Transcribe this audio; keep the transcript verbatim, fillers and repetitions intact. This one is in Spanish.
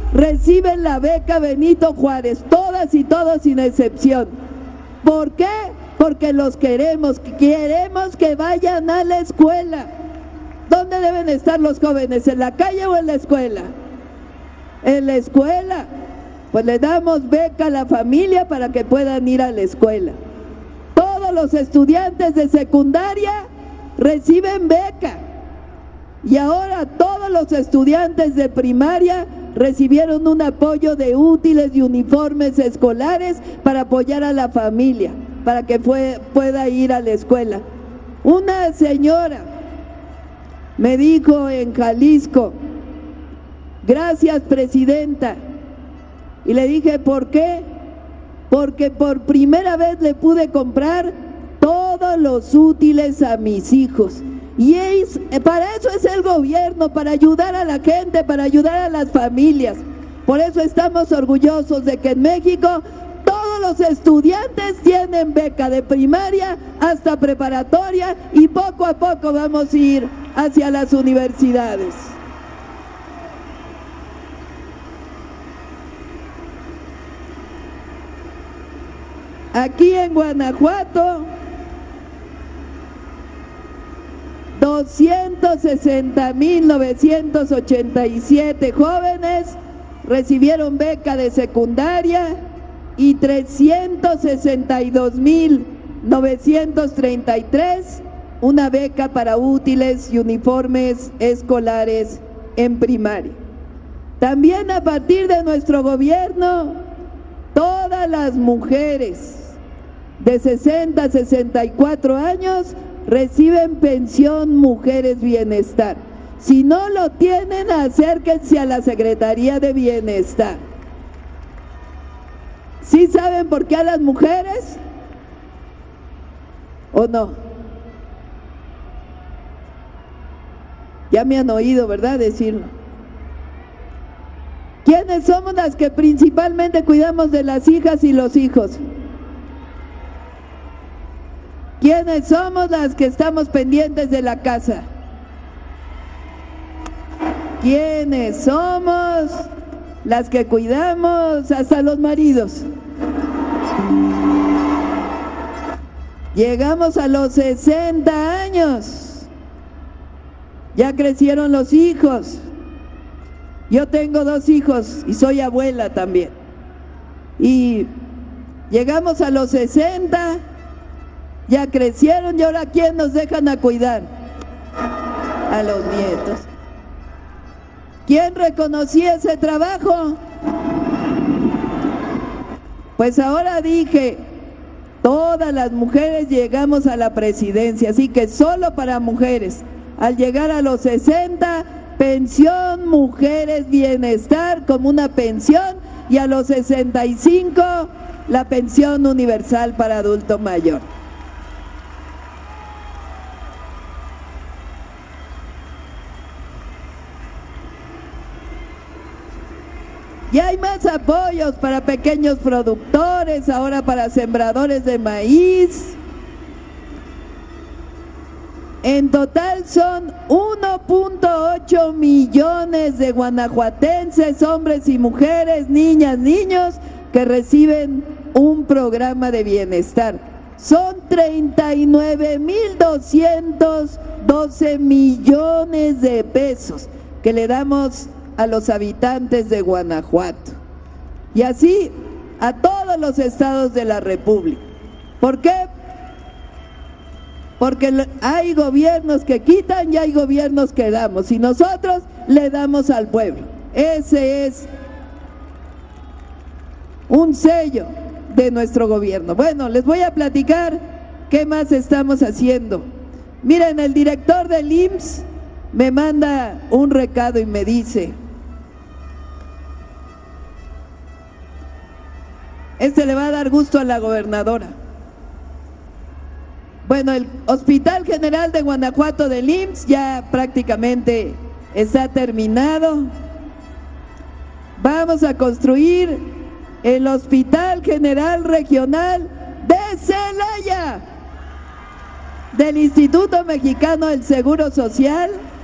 reciben la beca Benito Juárez, todas y todos sin excepción. ¿Por qué? Porque los queremos, queremos que vayan a la escuela. ¿Dónde deben estar los jóvenes? ¿En la calle o en la escuela? En la escuela. Pues le damos beca a la familia para que puedan ir a la escuela. Todos los estudiantes de secundaria reciben beca. Y ahora todos los estudiantes de primaria recibieron un apoyo de útiles y uniformes escolares para apoyar a la familia, para que fue, pueda ir a la escuela. Una señora me dijo en Jalisco, gracias presidenta, y le dije, ¿por qué? Porque por primera vez le pude comprar todos los útiles a mis hijos. Y es, para eso es el gobierno, para ayudar a la gente, para ayudar a las familias. Por eso estamos orgullosos de que en México todos los estudiantes tienen beca de primaria hasta preparatoria y poco a poco vamos a ir hacia las universidades. Aquí en Guanajuato, doscientos sesenta mil novecientos ochenta y siete jóvenes recibieron beca de secundaria y trescientos sesenta y dos mil novecientos treinta y tres una beca para útiles y uniformes escolares en primaria. También a partir de nuestro gobierno, todas las mujeres de sesenta a sesenta y cuatro años reciben pensión Mujeres Bienestar. Si no lo tienen, acérquense a la Secretaría de Bienestar. ¿Sí saben por qué a las mujeres? ¿O no? Ya me han oído, ¿verdad?, decirlo. ¿Quiénes somos las que principalmente cuidamos de las hijas y los hijos? ¿Quiénes somos las que estamos pendientes de la casa? ¿Quiénes somos las que cuidamos hasta los maridos? Llegamos a los sesenta años, ya crecieron los hijos. Yo tengo dos hijos y soy abuela también. Y llegamos a los sesenta, ya crecieron y ahora ¿quién nos dejan a cuidar? A los nietos. ¿Quién reconocía ese trabajo? Pues ahora dije, todas las mujeres llegamos a la presidencia, así que solo para mujeres. Al llegar a los sesenta, pensión Mujeres Bienestar como una pensión, y a los sesenta y cinco, la pensión universal para adulto mayor. Y hay más apoyos para pequeños productores, ahora para sembradores de maíz. En total son uno punto ocho millones de guanajuatenses, hombres y mujeres, niñas, niños, que reciben un programa de bienestar. Son treinta y nueve mil doscientos doce millones de pesos que le damos a los habitantes de Guanajuato, y así a todos los estados de la República. ¿Por qué? Porque hay gobiernos que quitan y hay gobiernos que damos, y nosotros le damos al pueblo. Ese es un sello de nuestro gobierno. Bueno, les voy a platicar qué más estamos haciendo. Miren, el director del I M S S me manda un recado y me dice: este le va a dar gusto a la gobernadora. Bueno, el Hospital General de Guanajuato del I M S S ya prácticamente está terminado. Vamos a construir el Hospital General Regional de Celaya, del Instituto Mexicano del Seguro Social,